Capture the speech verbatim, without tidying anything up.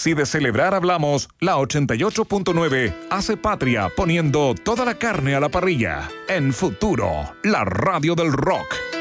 Si de celebrar hablamos, la ochenta y ocho punto nueve hace patria poniendo toda la carne a la parrilla. En Futuro, la radio del rock.